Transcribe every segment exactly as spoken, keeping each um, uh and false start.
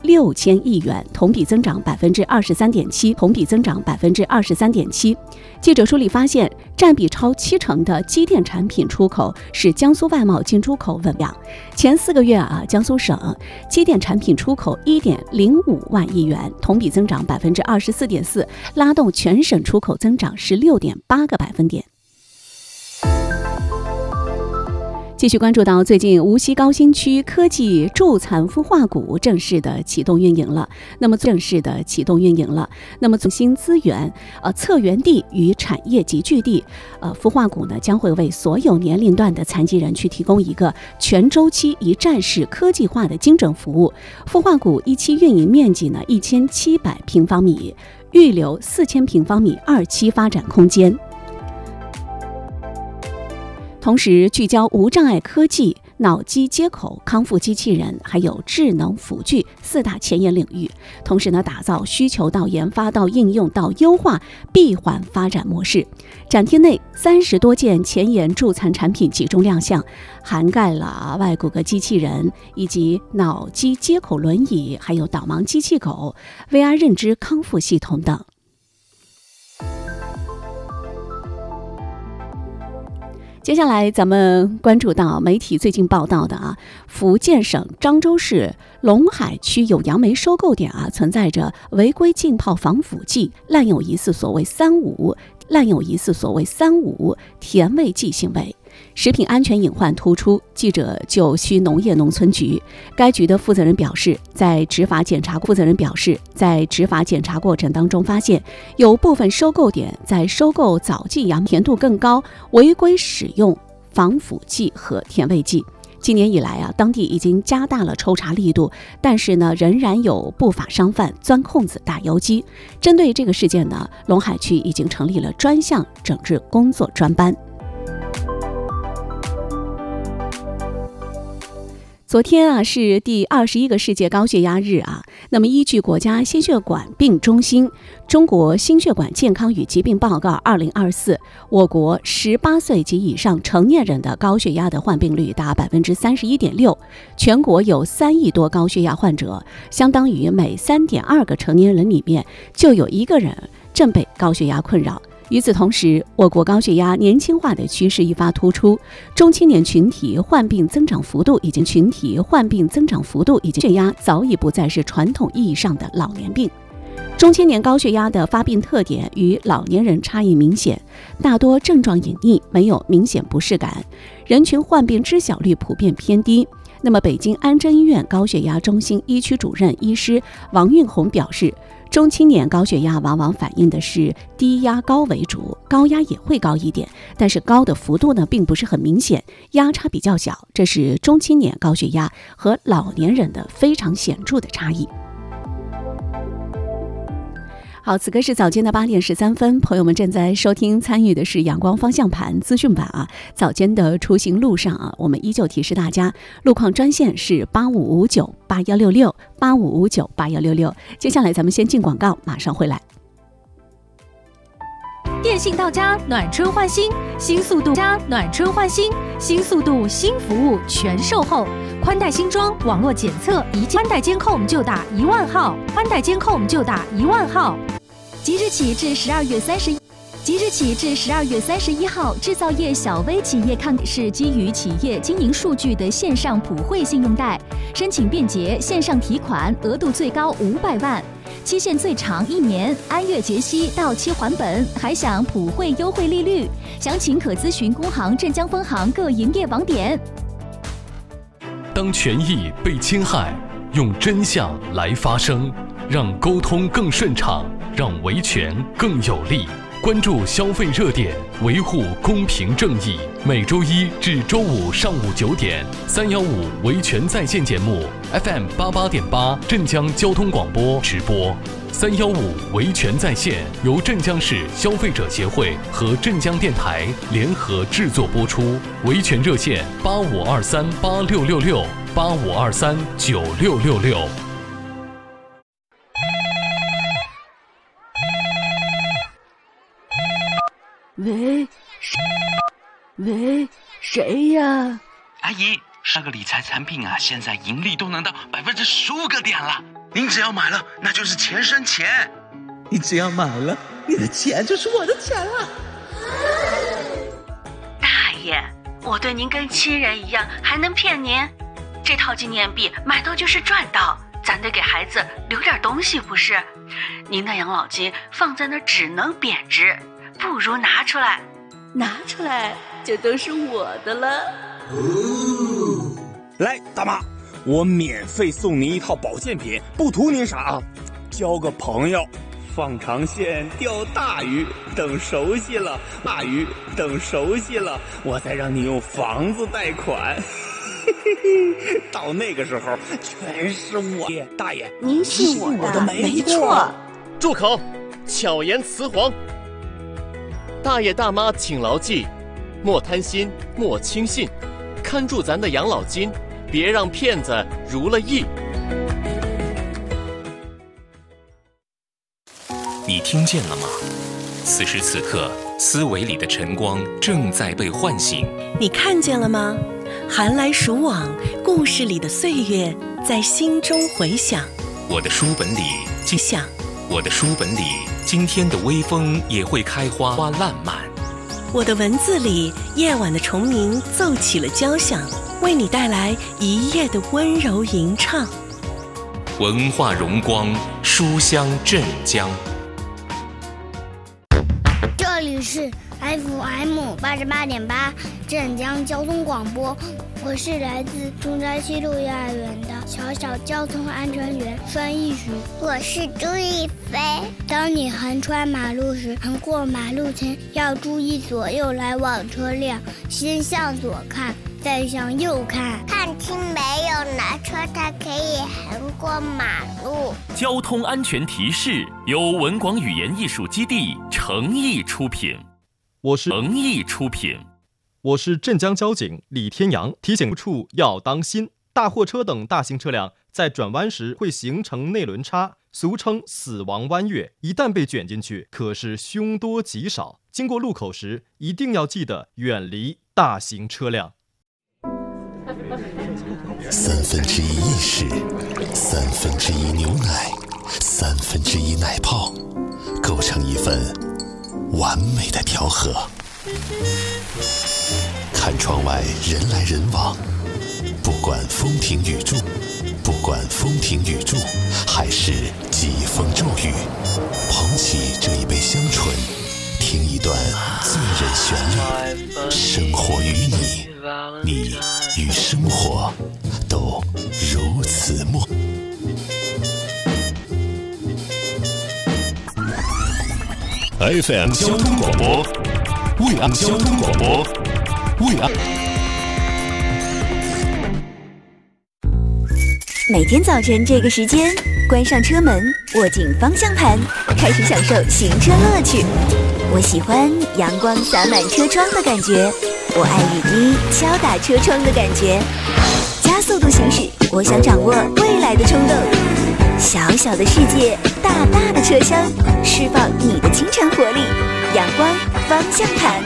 六千亿元，同比增长百分之二十三点七，同比增长百分之二十三点七。记者梳理发现，占比超七成的机电产品出口使江苏外贸进出口稳量。前四个月啊，江苏省机电产品出口一点零五万亿元，同比增长百分之二十四点四，拉动全省出口增长十六点八个百分点。继续关注到最近无锡高新区科技助残孵化谷正式的启动运营了。那么正式的启动运营了。那么中心资源、呃策源地与产业集聚地，呃孵化谷呢将会为所有年龄段的残疾人去提供一个全周期一站式科技化的精准服务。孵化谷一期运营面积呢一千七百平方米，预留四千平方米二期发展空间。同时聚焦无障碍科技、脑机接口、康复机器人还有智能辅具四大前沿领域，同时呢打造需求到研发到应用到优化闭环发展模式。展厅内三十多件前沿助残产品集中亮相，涵盖了外骨骼机器人以及脑机接口轮椅，还有导盲机器狗、V R 认知康复系统等。接下来咱们关注到媒体最近报道的啊，福建省漳州市龙海区有杨梅收购点啊，存在着违规浸泡防腐剂、滥用疑似所谓三无、滥用疑似所谓三无甜味剂行为。食品安全隐患突出，记者就需农业农村局，该局的负责人表示，在执法检查负责人表示，在执法检查过程当中发现，有部分收购点在收购早季杨甜度更高，违规使用防腐剂和甜味剂。今年以来啊，当地已经加大了抽查力度，但是呢，仍然有不法商贩钻空子打游击。针对这个事件呢，龙海区已经成立了专项整治工作专班。昨天啊是第二十一个世界高血压日啊。那么依据国家心血管病中心《中国心血管健康与疾病报告二零二四》，我国十八岁及以上成年人的高血压的患病率达百分之三十一点六，全国有三亿多高血压患者，相当于每三点二个成年人里面就有一个人正被高血压困扰。与此同时，我国高血压年轻化的趋势愈发突出，中青年群体患病增长幅度已经群体患病增长幅度已经血压早已不再是传统意义上的老年病。中青年高血压的发病特点与老年人差异明显，大多症状隐匿，没有明显不适感，人群患病知晓率普遍偏低。那么，北京安贞医院高血压中心一区主任医师王运红表示，中青年高血压往往反映的是低压高为主，高压也会高一点，但是高的幅度呢并不是很明显，压差比较小，这是中青年高血压和老年人的非常显著的差异。好，此刻是早间的八点十三分，朋友们正在收听参与的是阳光方向盘资讯版啊。早间的出行路上啊，我们依旧提示大家，路况专线是八五五九八幺六六八五五九八幺六六。接下来咱们先进广告，马上回来。 电信到家，暖春换新，新速度加暖春换新，新速度新服务全售后，宽带新装，网络检测一宽带监控就打一万号，宽带监控就打一万号。即日起至十二月三十一。即日起至十二月三十一号，制造业小微企业看是基于企业经营数据的线上普惠信用贷，申请便捷，线上提款，额度最高五百万，期限最长一年，按月结息，到期还本，还享普惠优惠利率。详情可咨询工行镇江分行各营业网点。 当权益被侵害，用真相来发声，让沟通更顺畅，让维权更有力。关注消费热点，维护公平正义。每周一至周五上午九点，三幺五维权在线节目 F M 八八点八镇江交通广播直播。三幺五维权在线由镇江市消费者协会和镇江电台联合制作播出。维权热线八五二三八六六六八五二三九六六六。 喂，喂，谁呀？ 阿姨，那个理财产品啊，现在盈利都能到百分之十五个点了。 您只要买了，那就是钱生钱。 你只要买了，你的钱就是我的钱了。 大爷，我对您跟亲人一样，还能骗您？这套纪念币买到就是赚到，咱得给孩子留点东西不是？您的养老金放在那儿只能贬值，不如拿出来，拿出来就都是我的了。 哦，来，大妈，我免费送您一套保健品，不图您啥啊，交个朋友。放长线钓大鱼，等熟悉了，大鱼等熟悉了，我再让你用房子贷款。到那个时候，全是我。大爷， 您信我的， 我的没错。 住口！巧言辞黄。大爷大妈请牢记，莫贪心，莫轻信，看住咱的养老金，别让骗子如了意。 你听见了吗？此时此刻，思维里的晨光正在被唤醒。 你看见了吗？寒来暑往，故事里的岁月在心中回响。 我的书本里， 今想， 我的书本里，今天的微风也会开花，花烂漫。 我的文字里，夜晚的虫鸣奏起了交响，为你带来一夜的温柔吟唱。 文化荣光，书香镇江。 这里是 F M 八十八点八镇江交通广播，我是来自中山西路幼儿园的小小交通安全员孙艺徐。 我是朱一飞。 当你横穿马路时，横过马路前要注意左右来往车辆，先向左看，再向右看， 看清没有哪车它可以横过马路。 交通安全提示由文广语言艺术基地诚意出品。 我是诚意出品。 我是镇江交警李天阳，提醒处要当心，大货车等大型车辆在转弯时会形成内轮差，俗称死亡弯月，一旦被卷进去，可是凶多吉少。经过路口时，一定要记得远离大型车辆。 三分之一意式，三分之一牛奶，三分之一奶泡，构成一份完美的调和。看窗外人来人往，不管风停雨住，不管风停雨住，还是疾风骤雨，捧起这一杯香醇，听一段醉人旋律。生活与你，你与生活都如此默。 F M 交通广播，为爱交通广播，为爱。 每天早晨这个时间，关上车门，握紧方向盘，开始享受行车乐趣。我喜欢阳光洒满车窗的感觉，我爱雨滴敲打车窗的感觉。加速度行驶，我想掌握未来的冲动。小小的世界，大大的车厢，释放你的清晨活力。阳光方向盘。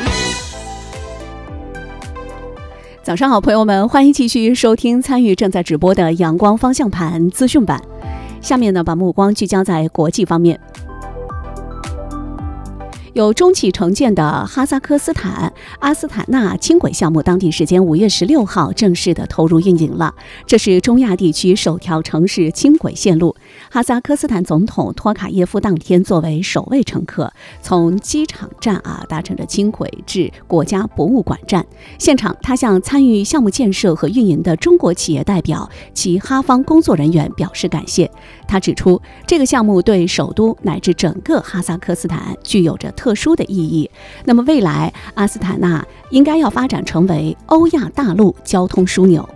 早上好，朋友们，欢迎继续收听参与正在直播的阳光方向盘资讯版。下面呢，把目光聚焦在国际方面。有中企承建的哈萨克斯坦阿斯塔纳轻轨项目，当地时间五月十六号正式的投入运营了。这是中亚地区首条城市轻轨线路。哈萨克斯坦总统托卡耶夫当天作为首位乘客，从机场站啊搭乘着轻轨至国家博物馆站。现场，他向参与项目建设和运营的中国企业代表及哈方工作人员表示感谢。他指出，这个项目对首都乃至整个哈萨克斯坦具有着特殊的意义。那么未来，阿斯塔纳应该要发展成为欧亚大陆交通枢纽。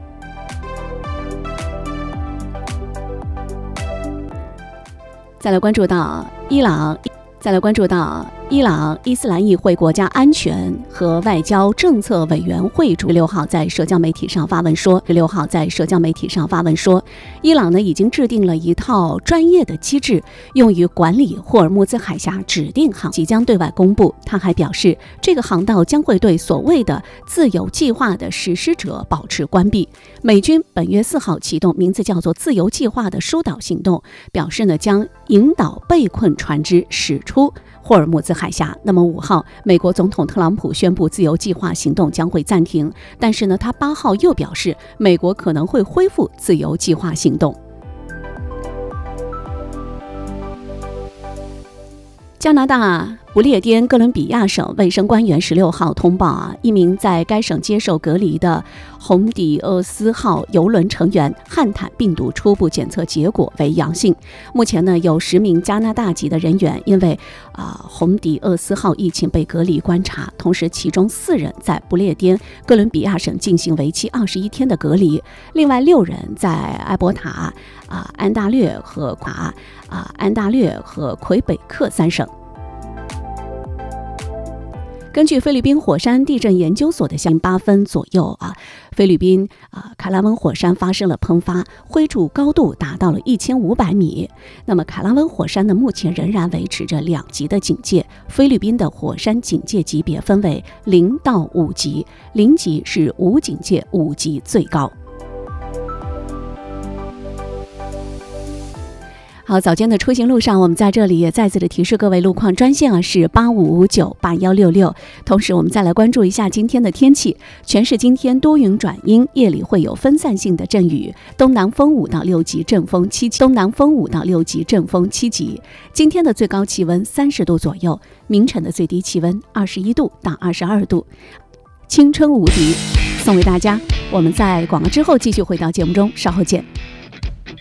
再来关注到伊朗，再来关注到伊朗伊斯兰议会国家安全和外交政策委员会主六号在社交媒体上发文说，六号在社交媒体上发文说，伊朗呢已经制定了一套专业的机制，用于管理霍尔木兹海峡指定航，即将对外公布。他还表示，这个航道将会对所谓的自由计划的实施者保持关闭。美军本月四号启动名字叫做自由计划的疏导行动，表示呢将引导被困船只驶出霍尔木兹海峡。那么五号，美国总统特朗普宣布自由计划行动将会暂停，但是呢，他八号又表示，美国可能会恢复自由计划行动。加拿大不列颠哥伦比亚省卫生官员十六号通报啊，一名在该省接受隔离的红底厄斯号邮轮成员汉坦病毒初步检测结果为阳性。目前呢，有十名加拿大籍的人员因为啊、呃、红底厄斯号疫情被隔离观察，同时其中四人在不列颠哥伦比亚省进行为期二十一天的隔离，另外六人在埃博塔啊、呃、安大略和垮啊、呃、安大略和魁北克三省。根据菲律宾火山地震研究所的相八分左右啊，菲律宾啊卡拉温火山发生了喷发，灰柱高度达到了一千五百米。那么卡拉温火山呢，目前仍然维持着两级的警戒。菲律宾的火山警戒级别分为零到五级，零级是无警戒，五级最高。好，早间的出行路上，我们在这里也再次的提示各位，路况专线啊是八五五九八幺六六。同时，我们再来关注一下今天的天气。全市今天多云转阴，夜里会有分散性的阵雨，东南风五到六级，阵风七级。东南风五到六级，阵风七级。今天的最高气温三十度左右，明晨的最低气温二十一度到二十二度。青春无敌，送给大家。我们在广告之后继续回到节目中，稍后见。